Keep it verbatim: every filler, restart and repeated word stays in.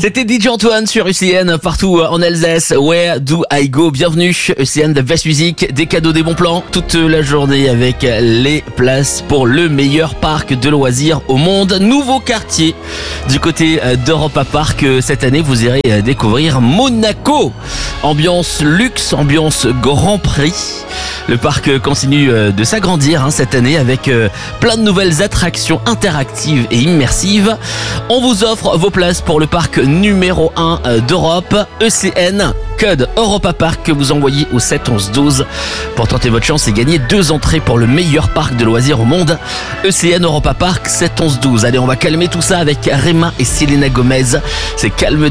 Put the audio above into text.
C'était D J Antoine sur U C N, partout en Alsace. Where do I go? Bienvenue, U C N, de best music, des cadeaux, des bons plans, toute la journée avec les places pour le meilleur parc de loisirs au monde. Nouveau quartier du côté d'Europa Park. Cette année, vous irez découvrir Monaco. Ambiance luxe, ambiance Grand Prix. Le parc continue de s'agrandir hein, cette année avec plein de nouvelles attractions interactives et immersives. On vous offre vos places pour le parc numéro un d'Europe, E C N, code Europa Park que vous envoyez au sept onze douze pour tenter votre chance et gagner deux entrées pour le meilleur parc de loisirs au monde. E C N Europa Park sept onze douze. Allez, on va calmer tout ça avec Rema et Selena Gomez. C'est calme